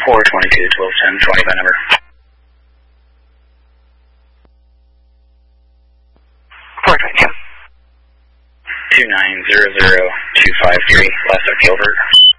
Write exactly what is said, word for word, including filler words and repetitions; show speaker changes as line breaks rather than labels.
four twenty-two, twelve ten, twenty by number.
four twenty-two.
two nine zero zero two five three, last October.